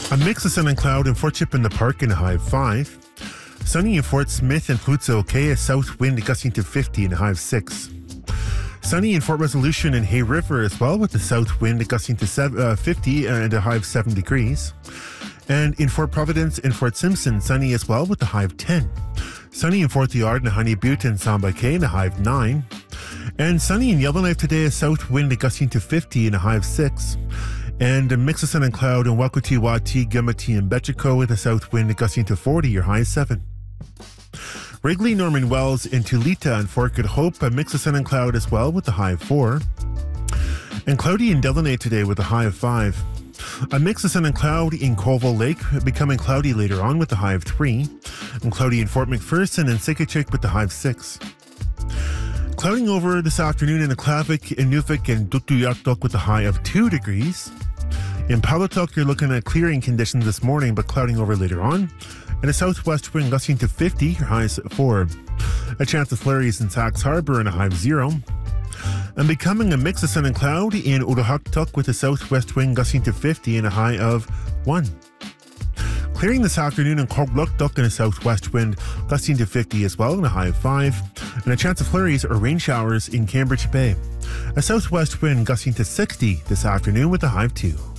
A mix of sun and cloud in Fort Chip in the Park in a high of 5. Sunny in Fort Smith and Pluto Cay, a south wind gusting to 50 in a high of 6. Sunny in Fort Resolution and Hay River as well, with the south wind gusting to 50 and a high of 7 degrees. And in Fort Providence and Fort Simpson, sunny as well with a high of 10. Sunny in Fort Liard and Honey Butte and Samba Cay and a high of 9. And sunny in Yellowknife today, a south wind gusting to 50 and a high of 6. And a mix of sun and cloud in Wakuti, Wati, Gumati, and Betchico with a south wind gusting to 40, your high is 7. Wrigley, Norman Wells, in Tulita and Fort Good Hope, a mix of sun and cloud as well with a high of 4. And cloudy in Delaney today with a high of 5. A mix of sun and cloud in Colville Lake, becoming cloudy later on with a high of 3. And cloudy in Fort McPherson and Sikachik with a high of 6. Clouding over this afternoon in Aklavik, Inuvik, and Tutuyaktuk with a high of 2 degrees. In Palutuk, you're looking at clearing conditions this morning, but clouding over later on. And a southwest wind gusting to 50, your highs at 4. A chance of flurries in Sax Harbor and a high of 0. And becoming a mix of sun and cloud in Uruhaktuk with a southwest wind gusting to 50 and a high of 1. Clearing this afternoon in Korgluktuk and a southwest wind gusting to 50 as well and a high of 5. And a chance of flurries or rain showers in Cambridge Bay. A southwest wind gusting to 60 this afternoon with a high of 2.